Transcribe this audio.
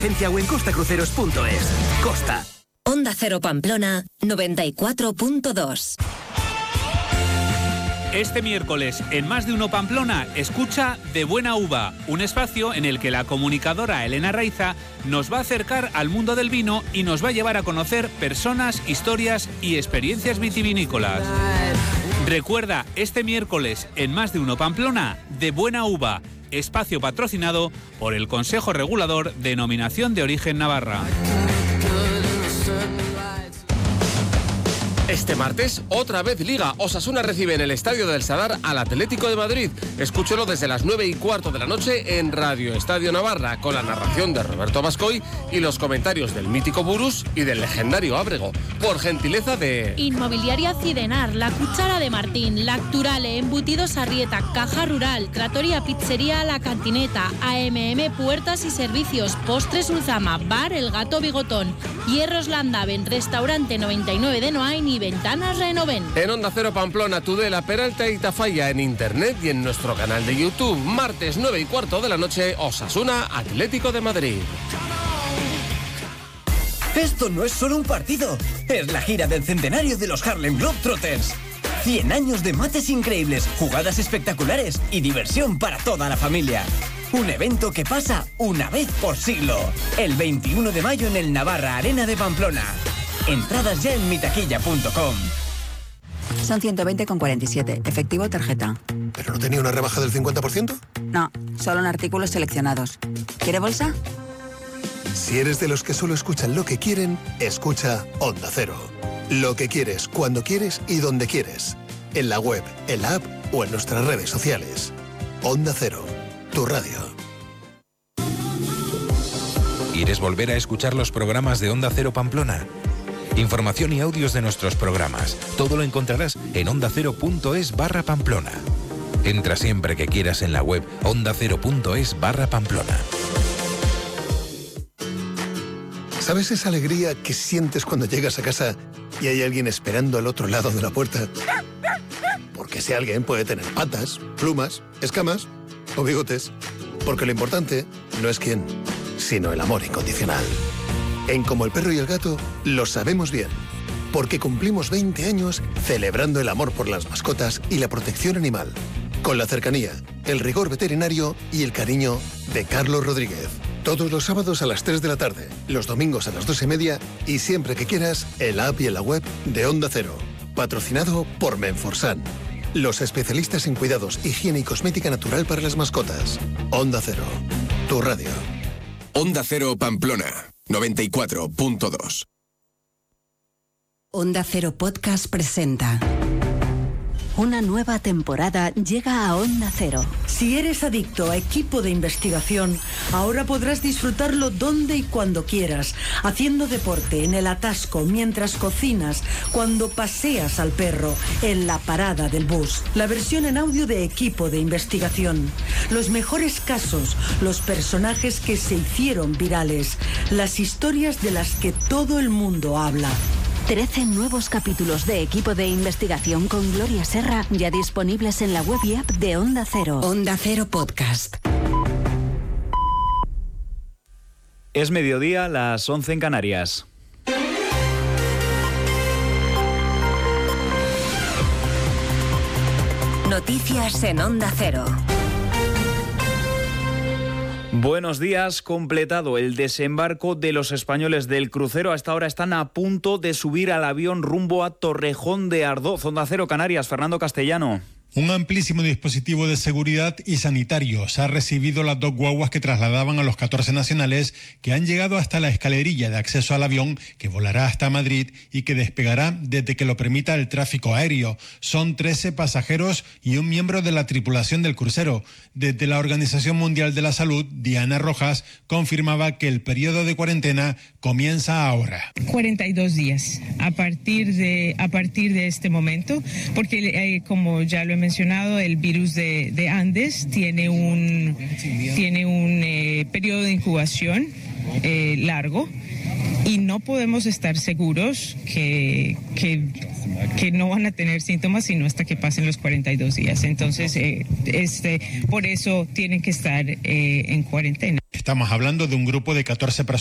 o en costacruceros.es. Costa. Onda Cero Pamplona 94.2. Este miércoles, en Más de Uno Pamplona, escucha De Buena Uva, un espacio en el que la comunicadora Elena Raiza nos va a acercar al mundo del vino y nos va a llevar a conocer personas, historias y experiencias vitivinícolas. Recuerda, este miércoles, en Más de Uno Pamplona, De Buena Uva, espacio patrocinado por el Consejo Regulador de Denominación de Origen Navarra. Este martes, otra vez Liga. Osasuna recibe en el Estadio del Sadar al Atlético de Madrid. Escúchelo desde las 9:15 de la noche en Radio Estadio Navarra, con la narración de Roberto Bascoy y los comentarios del mítico Burus y del legendario Ábrego, por gentileza de... Inmobiliaria Cidenar, La Cuchara de Martín, Lacturale, Embutidos Arrieta, Caja Rural, Trattoria Pizzería La Cantineta, AMM Puertas y Servicios, Postres Ulzama, Bar El Gato Bigotón, Hierros Landaven, Restaurante 99 de Noain y Ventanas Renoven. En Onda Cero Pamplona, Tudela, Peralta y Tafalla, en internet y en nuestro canal de YouTube. Martes 9:15 de la noche, Osasuna, Atlético de Madrid. Esto no es solo un partido, es la gira del centenario de los Harlem Globetrotters. 100 años de mates increíbles, jugadas espectaculares y diversión para toda la familia. Un evento que pasa una vez por siglo. El 21 de mayo en el Navarra Arena de Pamplona. Entradas ya en mitaquilla.com. Son 120,47. Efectivo tarjeta. ¿Pero no tenía una rebaja del 50%? No, solo en artículos seleccionados. ¿Quiere bolsa? Si eres de los que solo escuchan lo que quieren, escucha Onda Cero. Lo que quieres, cuando quieres y donde quieres. En la web, en la app o en nuestras redes sociales. Onda Cero, tu radio. ¿Quieres volver a escuchar los programas de Onda Cero Pamplona? Información y audios de nuestros programas. Todo lo encontrarás en ondacero.es/Pamplona. Entra siempre que quieras en la web ondacero.es/Pamplona. ¿Sabes esa alegría que sientes cuando llegas a casa y hay alguien esperando al otro lado de la puerta? Porque ese alguien puede tener patas, plumas, escamas o bigotes. Porque lo importante no es quién, sino el amor incondicional. En Como el Perro y el Gato lo sabemos bien, porque cumplimos 20 años celebrando el amor por las mascotas y la protección animal, con la cercanía, el rigor veterinario y el cariño de Carlos Rodríguez. Todos los sábados a las 3 de la tarde, los domingos a las 2:30 y siempre que quieras en la app y en la web de Onda Cero. Patrocinado por Menforsan, los especialistas en cuidados, higiene y cosmética natural para las mascotas. Onda Cero, tu radio. Onda Cero Pamplona 94.2. Onda Cero Podcast presenta. Una nueva temporada llega a Onda Cero. Si eres adicto a Equipo de Investigación, ahora podrás disfrutarlo donde y cuando quieras, haciendo deporte, en el atasco, mientras cocinas, cuando paseas al perro, en la parada del bus. La versión en audio de Equipo de Investigación. Los mejores casos, los personajes que se hicieron virales, las historias de las que todo el mundo habla. 13 nuevos capítulos de Equipo de Investigación con Gloria Serra ya disponibles en la web y app de Onda Cero. Onda Cero Podcast. Es mediodía, las 11 en Canarias. Noticias en Onda Cero. Buenos días. Completado el desembarco de los españoles del crucero. Hasta ahora están a punto de subir al avión rumbo a Torrejón de Ardoz. Onda Cero Canarias, Fernando Castellano. Un amplísimo dispositivo de seguridad y sanitarios ha recibido las 2 guaguas que trasladaban a los 14 nacionales que han llegado hasta la escalerilla de acceso al avión que volará hasta Madrid y que despegará desde que lo permita el tráfico aéreo. Son 13 pasajeros y un miembro de la tripulación del crucero. Desde la Organización Mundial de la Salud, Diana Rojas confirmaba que el periodo de cuarentena comienza ahora. 42 días a partir de este momento, porque como ya lo he mencionado, el virus de Andes tiene un periodo de incubación largo y no podemos estar seguros que no van a tener síntomas sino hasta que pasen los 42 días. Entonces, por eso tienen que estar en cuarentena. Estamos hablando de un grupo de 14 personas